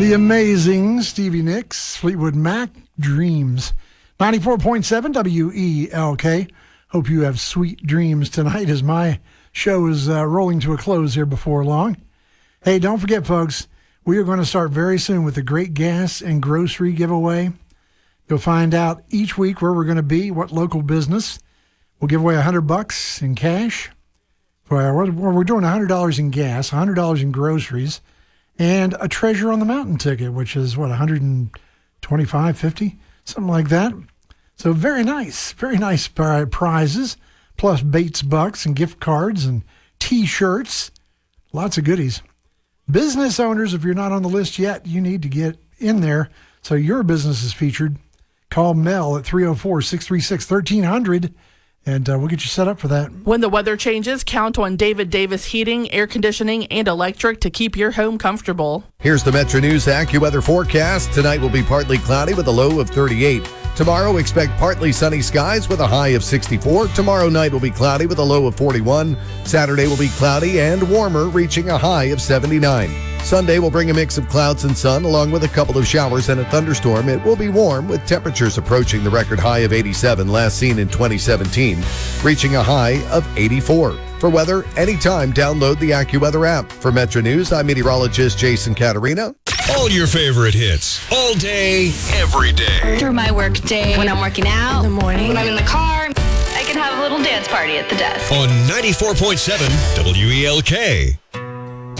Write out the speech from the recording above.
The amazing Stevie Nicks, Fleetwood Mac, Dreams. 94.7 WELK. Hope you have sweet dreams tonight as my show is rolling to a close here before long. Hey, don't forget, folks, we are going to start very soon with the Great Gas and Grocery Giveaway. You'll find out each week where we're going to be, what local business. We'll give away $100 in cash. We're doing $100 in gas, $100 in groceries, and a Treasure on the Mountain ticket, which is, what, $125, $50, something like that. So very nice prizes, plus Bates Bucks and gift cards and T-shirts, lots of goodies. Business owners, if you're not on the list yet, you need to get in there so your business is featured. Call Mel at 304-636-1300. And we'll get you set up for that. When the weather changes, count on David Davis Heating, Air Conditioning, and Electric to keep your home comfortable. Here's the Metro News AccuWeather forecast. Tonight will be partly cloudy with a low of 38. Tomorrow, expect partly sunny skies with a high of 64. Tomorrow night will be cloudy with a low of 41. Saturday will be cloudy and warmer, reaching a high of 79. Sunday will bring a mix of clouds and sun, along with a couple of showers and a thunderstorm. It will be warm, with temperatures approaching the record high of 87, last seen in 2017, reaching a high of 84. For weather, anytime, download the AccuWeather app. For Metro News, I'm meteorologist Jason Caterina. All your favorite hits, all day, every day. Through my work day, when I'm working out, in the morning, when I'm in the car, I can have a little dance party at the desk. On 94.7 WELK.